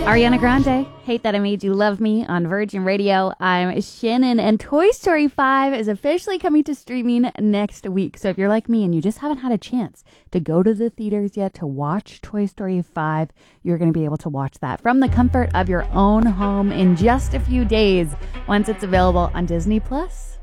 Ariana Grande, Hate That I Made You Love Me on Virgin Radio. I'm Shannon, and Toy Story 5 is officially coming to streaming next week. So if you're like me and you just haven't had a chance to go to the theaters yet to watch Toy Story 5, you're going to be able to watch that from the comfort of your own home in just a few days once it's available on Disney Plus.